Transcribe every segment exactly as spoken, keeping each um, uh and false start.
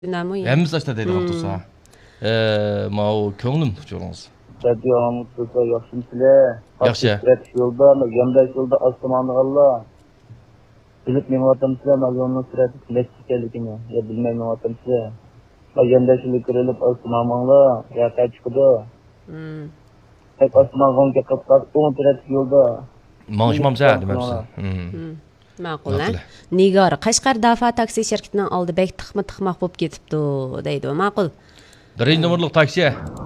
나무. Әміз ашта дейді қақтуса. Мау көңілім жоғыңыз. Tabii anlatılsa yaxşım sile. Yaxşı. Ret yolda, yandaş yolda astımanlı Allah. Bilip ne vatam sile, mazonun süreti kilekçi kelikini. Ya bilmem ne vatam sile. Yandaş yolu kırılıp astımanlı ya kaç çıkıdı. Hep astımanlı ki kaptak on ret yolda. Mağışmam sağ dememsin. Ma'qul. Nigor Qashqar Dafa taksi shirkatining oldi bek tixma tixmaq bo'lib ketibdi deydi. Ma'qul. Birinchi nomerlik taksi.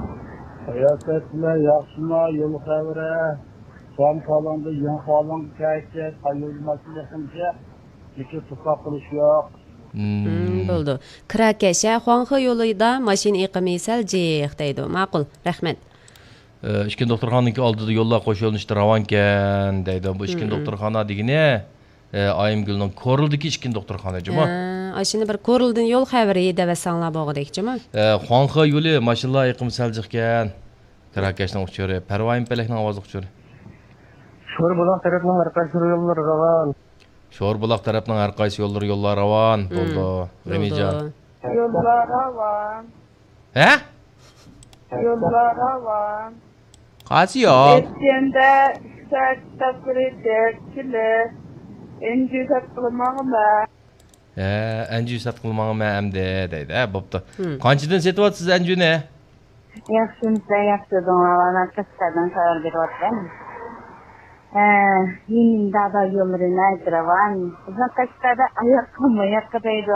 Hayatlar yaxşıma yol xəbərə. Son qalanda yan qalanda kayıtı qayılması yaxınca iki tutaq qilish yo'q. Bo'ldi. Kirakasha Xuanxo yo'lida mashina iqimi sal jiq deydi. Ma'qul. Rahmat. İşkin doktorxonaniki oldida yo'llar qo'shilishdi ravankan deydi. Bu İşkin doktorxona degini Ayımgül'ün Korul'daki işkin doktorxonacı mı? Aşını bir Korul'dan yol xəbəri dəvəsanlar bağıdakçı mı? Xuanxo yolu maşallah iqim salcıqkan. Kirakashning uçuyor. Parvayim pelekning ovozi uçuyor. Şor bulaq tarafından arkadaşlar yollar ravan. Şor bulaq tarafından arkadaş yollar yollar ravan. Oldu. Remican. Yollar ravan. He? Yollar ravan. Qasi yo'q. Etkende saat tasviride kile. Enci satqılmağıma. He, enci satqılmağıma əmdə deydi. Hə, bopda. Qançadan setyapsiz encini? Yaxşımsa yaxşı donavana kastadan xəbər beriyotgan. Eh, yeni dada yollarına aytıravan. Uzun kaçtada ayakkabı ayakkabı deydi.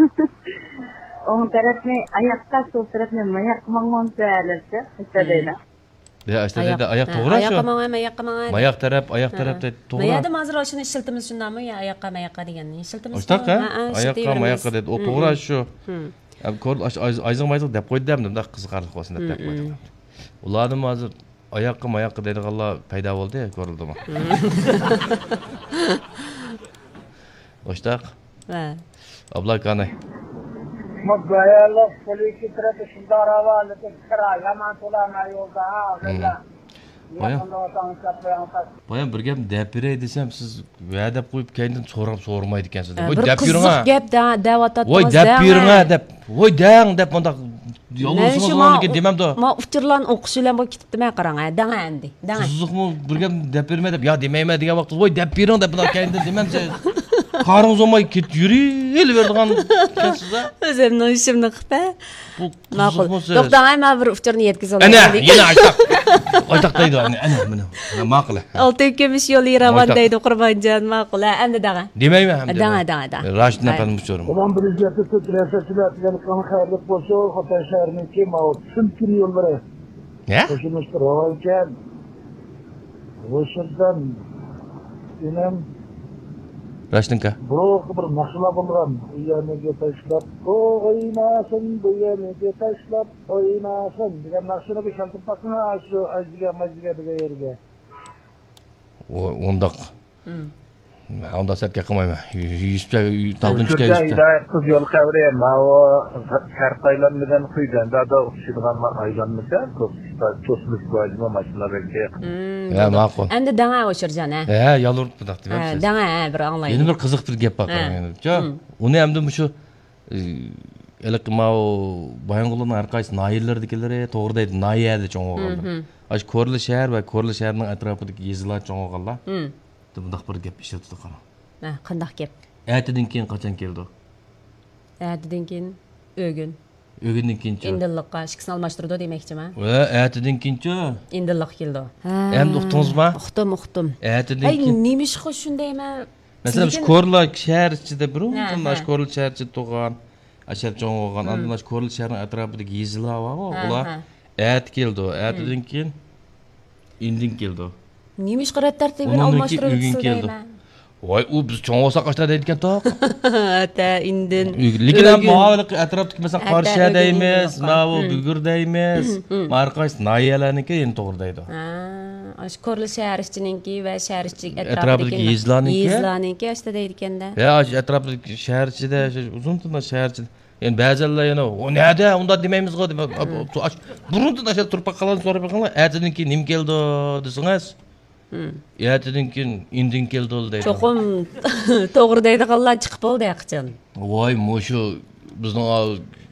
Onun tarafını ayakta sol tarafını ayakmangon söylerse. İşte deydi. Ya işte dedi ayak to'g'ri shu. Ayaqqa manga, ayaqqa manga. Mayak taraf, ayak taraf dedi to'g'ri. Mayada hozir shuni ishiltimiz shundami? Ya ayaqqa, mayaqqa deganni ishiltimiz. O'shtaqa? Ayaqqa, mayaqqa dedi. O to'g'ri shu. Ab ko'r ayzing mayzing deb qo'ydim da qiziqarli bo'lsin deb deb qo'ydim. Ularning hozir ayaqqa, mayaqqa deydiganlar paydo bo'ldi, ko'rildimi? O'shtaq? Ha. Abla qanay? Magayalıq polisi tarafı şunda ravan kira yaman to'lama yolda ha. Bayan. Bayan bir gap deb beray desam siz va deb qo'yib keyin so'rab so'rmaydi ekansiz. Voy deb yuring ha. Gap da da'vat Voy deb yuring ha deb. Voy dang deb bunda yolg'izsizlik demamda. Ma uchirlan o'qish bilan bo'lib ketibdi men qarang ha. Dang endi. Dang. Qiziqmi bir gap deb berma deb. Ya demayman degan vaqtda voy deb bering deb bunda keyin demamsa qarınız olmay ket yürüyeli verdiğin kendisize. Özümün işimni qıpa. Bu ma'qul. To'xtang, men bir uchurni yetkazib olaman. Ana, yana aytaq. Aytaq deydi, ana, ana, mana. Ma'qul. Oltin kemish yo'l yuraman deydi Qurbonjon, ma'qul. Endi daga. Demayman ham. Daga, daga, daga. Rashid apanım uçuyorum. Ulan prezidenti tütreseçiler yani kan xayrlik bolsa, Xitoy shahriniki ma'o tüm yo'llari. Ne? Qo'shilishdi ravankan. O'shandan inem Rashidinka. Biroq bir mashina bo'lgan, u yerga tashlab, qo'ymasin, bu yerga tashlab, qo'ymasin degan mashina bir shaltib taqma shu aziga maziga degan yerga. O ondaq. Onda sətə qılmayma. Yüzdə dalğınçqa yüzdə. Qiz yo'l xəbəri ma'o kartaylar bilan quyganda da o'xshaydigan aylanmasa, to'slik qo'yilgan mashinalarga. Ya ma'qul. Endi daga o'shirjan ha. Ha, yalurib daqdi. Ha, daga bir anglaydi. Endi bir qiziq bir gap bor endi. Jo, uni hamda shu eliq ma'o Bayangulning arqaysi nayirlardikileri to'g'ri deydi. Nayiyada cho'ng'olganlar. Ash Ko'rli shahar va Ko'rli shaharning atrofidagi yezlar cho'ng'olganlar. Bundaq bir gap ishlatdi qara. Ha, qandaq gap? Ertadan keyin qachon keldi? Ertadan keyin o'gin. O'gindan keyin. Indilliqqa ishkisini almashtirdi demoqchiman. Va ertadan keyin-chi? Indilliq keldi. Ha. Endi uqdingizmi? Uqdim, uqdim. Ertadan keyin. keyin. Ay, nima ish qilish shundayman? Masalan, shu Ko'rli shahar ichida bir o'nta Ko'rli shahar ichida tug'an, ashar cho'ng'olgan, andan shu Ko'rli shaharning atrofidagi yezlar bor, ular erta keldi. Ertadan keyin indin keldi. Nima ish qirat tartibini almashtirib keldi. Voy, u biz cho'ng'osa qashda deydigan toq. Ata indin. Lekin ham ma'lum atrofdagi masalan Qarshi deymiz, ma'vu Bugur deymiz. Marqays nayiyalarniki endi to'g'ri deydi. Ha, ash Ko'rli shahar ichininki va shahar ichi atrofidagi yezlarniki. Yezlarniki ashta deydi ekanda. Ya, atrofdagi shahar ichida, uzun tunda shahar ichida. Yani ba'zilar yana, "O nada, unda demaymiz-ku" deb, burundan aşağı turib qolgan so'rab qolgan, "Ertadan keyin nim keldi" desangiz. Ertadan keyin indin keldi deydi. Cho'qim to'g'ri deydiganlar chiqib bo'ldi yaqin. Voy, mushu bizning